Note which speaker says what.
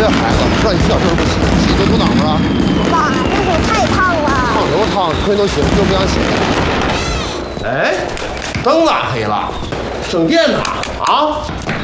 Speaker 1: 这孩子，让你洗澡这都不洗，洗多脑子啊！
Speaker 2: 爸，这手太烫了。
Speaker 1: 烫什么烫？亏都洗了，就不想洗。
Speaker 3: 哎，灯咋黑了？省电呢？啊？